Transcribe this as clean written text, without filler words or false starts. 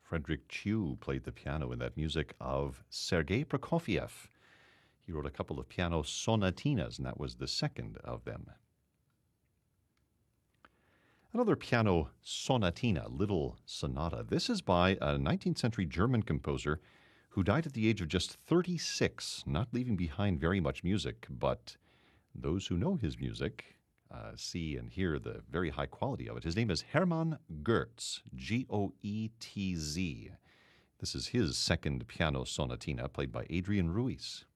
Frederick Chew played the piano in that music of Sergei Prokofiev. He wrote a couple of piano sonatinas, and that was the second of them. Another piano sonatina, Little Sonata. This is by a 19th century German composer who died at the age of just 36, not leaving behind very much music, but those who know his music see and hear the very high quality of it. His name is Hermann Goetz, Goetz. This is his second piano sonatina, played by Adrian Ruiz.